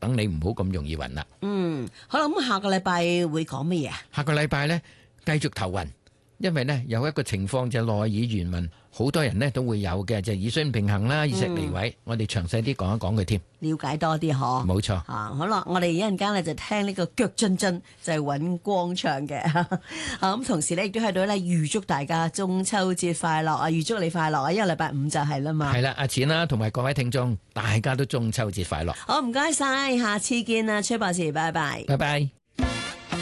等你唔好咁容易暈啦。 好啦，咁下個禮拜會講乜嘢啊？ 下個禮拜呢，繼續頭暈，因為呢有一個情況就係內耳眩暈，好多人呢都會有嘅，就係耳水平衡啦、耳石離位。我哋詳細啲講一講佢添。 了解多啲嗬。 冇錯。 好啦，我哋一陣間咧就聽呢個腳津津，就係尹光唱嘅。咁同時咧亦都喺度咧預祝大家中秋節快樂啊！預祝你快樂啊！因為禮拜五就係啦嘛。 係啦，阿錢啦，同埋各位聽眾，大家都中秋節快樂。 好，唔該晒，下次見啦，崔博士，拜拜。 拜拜。